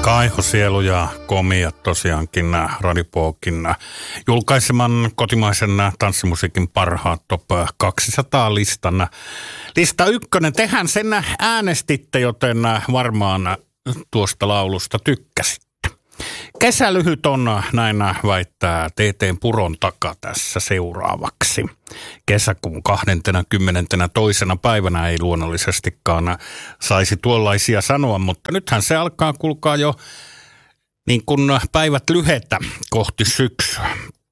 Kaihosielu ja Komiat tosiaankin Radipookin julkaiseman kotimaisen tanssimusiikin parhaat top 200 listan. Lista 1, tehän sen äänestitte, joten varmaan tuosta laulusta tykkäsitte. Kesälyhyt on, näin väittää TT:n Puron taka tässä seuraavaksi. Kesäkuun 22. päivänä ei luonnollisestikaan saisi tuollaisia sanoa, mutta nythän se alkaa, kuulkaa jo niin kuin päivät lyhetä kohti syksyä.